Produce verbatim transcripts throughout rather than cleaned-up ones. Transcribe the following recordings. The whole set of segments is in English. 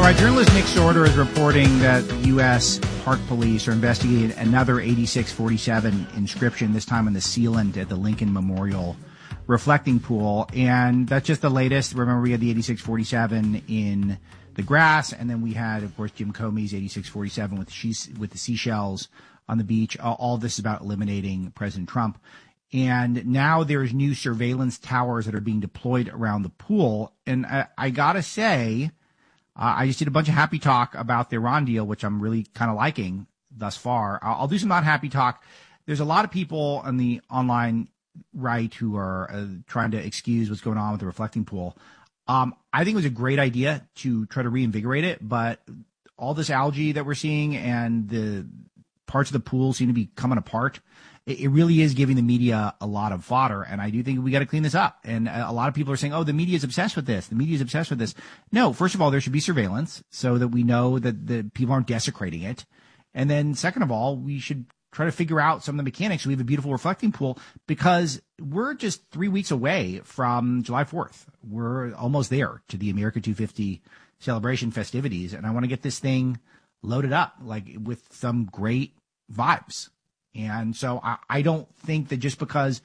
right, journalist Nick Sorter is reporting that U S Park Police are investigating another eighty-six forty-seven inscription, this time on the sealant at the Lincoln Memorial reflecting pool. And that's just the latest. Remember, we had the eighty-six forty-seven in the grass, and then we had, of course, Jim Comey's eighty-six forty-seven with, she- with the seashells on the beach. All, all this is about eliminating President Trump. And now there's new surveillance towers that are being deployed around the pool. And I, I got to say, uh, I just did a bunch of happy talk about the Iran deal, which I'm really kind of liking thus far. I'll, I'll do some not happy talk. There's a lot of people on the online right who are uh, trying to excuse what's going on with the reflecting pool. Um, I think it was a great idea to try to reinvigorate it, but all this algae that we're seeing and the parts of the pool seem to be coming apart. It really is giving the media a lot of fodder, and I do think we got to clean this up. And a lot of people are saying, oh, the media is obsessed with this. The media is obsessed with this. No, first of all, there should be surveillance so that we know that the people aren't desecrating it. And then second of all, we should try to figure out some of the mechanics so we have a beautiful reflecting pool, because we're just three weeks away from July fourth. We're almost there to the America two fifty celebration festivities, and I want to get this thing loaded up, like with some great vibes. And so I, I don't think that just because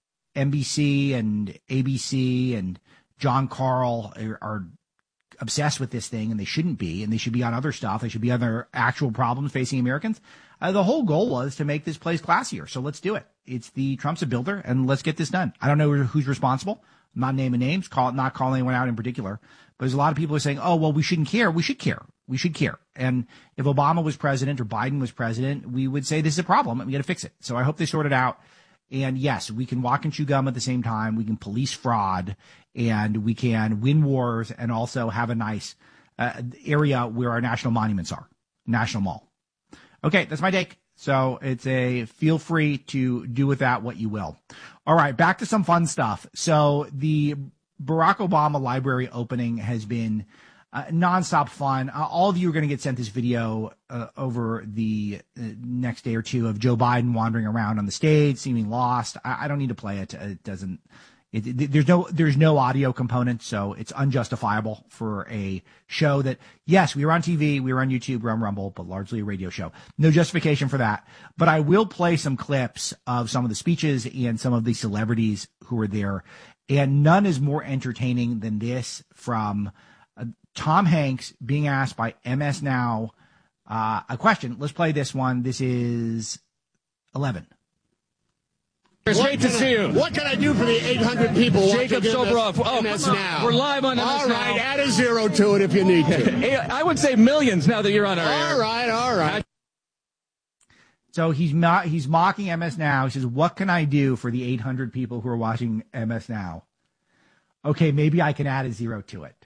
N B C and A B C and John Carl are, are obsessed with this thing, and they shouldn't be, and they should be on other stuff. They should be on their actual problems facing Americans. Uh, the whole goal was to make this place classier. So let's do it. It's the Trump's a builder, and let's get this done. I don't know who's responsible. I'm not naming names, call, not calling anyone out in particular. But there's a lot of people who are saying, oh, well, we shouldn't care. We should care. We should care. And if Obama was president or Biden was president, we would say this is a problem and we got to fix it. So I hope they sort it out. And yes, we can walk and chew gum at the same time. We can police fraud, and we can win wars and also have a nice uh, area where our national monuments are, National Mall. Okay, that's my take. So it's a feel free to do with that what you will. All right, back to some fun stuff. So the Barack Obama library opening has been uh, nonstop fun. Uh, all of you are going to get sent this video uh, over the uh, next day or two of Joe Biden wandering around on the stage, seeming lost. I, I don't need to play it. It doesn't. It, it, there's no there's no audio component, so it's unjustifiable for a show that, yes, we were on T V, we were on YouTube, we're on Rumble, but largely a radio show. No justification for that. But I will play some clips of some of the speeches and some of the celebrities who were there, and none is more entertaining than this from uh, Tom Hanks being asked by M S Now uh, a question. Let's play this one. This is eleven. It's great to see you. What can I do for the eight hundred people Jacob Soboroff. Oh, M S Now? We're live on M S All Now. right, add a zero to it if you need to. I would say millions now that you're on our air. All right, all right. So he's mo- he's mocking M S Now. He says, what can I do for the eight hundred people who are watching M S Now? Okay, maybe I can add a zero to it.